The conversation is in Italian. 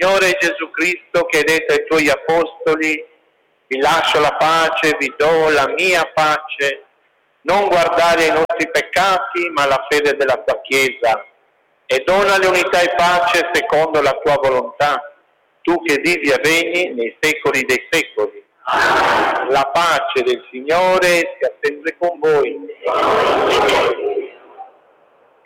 Signore Gesù Cristo, che hai detto ai tuoi apostoli: vi lascio la pace, vi do la mia pace, non guardare ai nostri peccati, ma alla fede della tua Chiesa, e dona l'unità e pace secondo la tua volontà, tu che vivi e regni nei secoli dei secoli. La pace del Signore sia sempre con voi.